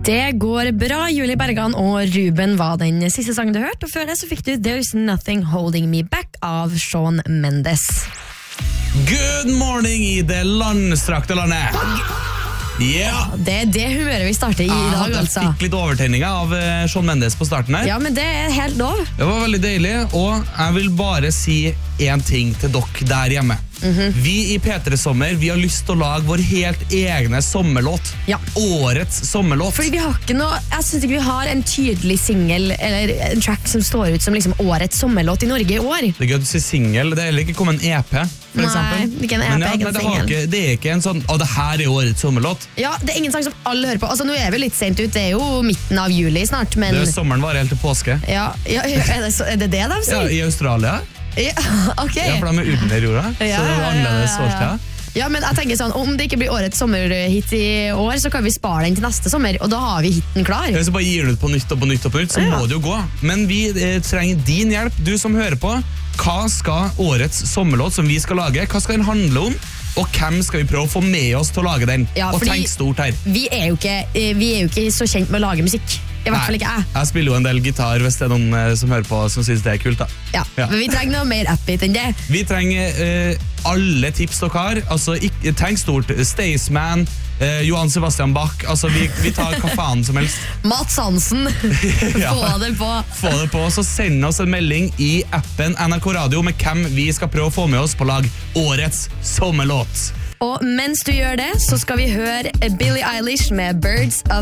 Det går bra, Julie Bergan og Ruben var den siste sangen du hørte, og før det så fikk du There's Nothing Holding Me Back av Shawn Mendes. Good morning i det landstrakte landet. Yeah. Det det humøret vi starter i dag, altså. Jeg fikk litt overtenninger av Shawn Mendes på starten her. Ja, men det helt lov. Det var veldig deilig, og jeg vil bare si en ting til dere der hjemme. Vi i P3 Sommer, vi har lyst til å lage vår helt egne sommerlåt. Ja. Årets sommerlåt. Fordi vi har ikke noe, jeg synes ikke vi har en tydelig single eller en track som står ut som liksom årets sommerlåt i Norge i år. Det er gøy å si single, det er heller ikke kommet en EP, for eksempel. Nei, ikke en EP, ikke en single. Det er ikke en sånn, det her er årets sommerlåt. Ja, det er ingen sang som alle hører på. Altså, nå er vi litt sent ut, det er jo midten av juli snart, men... Sommeren var helt til påske. Ja, er det de sier? Ja, i Australia. Ja, ok. Ja, for de er under jorda, så det var annerledes årstid. Ja, men jeg tenker sånn, om det ikke blir årets sommerhit i år, så kan vi spare den til neste sommer, og da har vi hitten klar. Hvis du bare gir den ut på nytt og på nytt og på nytt, så må det jo gå. Men vi trenger din hjelp, du som hører på. Hva skal årets sommerlåt som vi skal lage, hva skal den handle om? Og hvem skal vi prøve å få med oss til å lage den? Ja, og tenk stort her. Vi er jo ikke så kjent med å lage musikk. I hvert fall ikke jeg. Jeg spiller jo en del gitar hvis det er noen som hører på som synes det er kult da. Ja, men vi trenger noe mer upbeat enn det. Vi trenger alle tips dere har. Altså, tenk stort. Staysman, Johan Sebastian Bach. Altså, vi tar hva faen som helst. Mats Hansen. Ja. Få det på. Få det på, så send oss en melding i appen NRK Radio med hvem vi skal prøve å få med oss på lag årets sommerlåt. Og mens du gjør det, så skal vi høre Billie Eilish med Birds of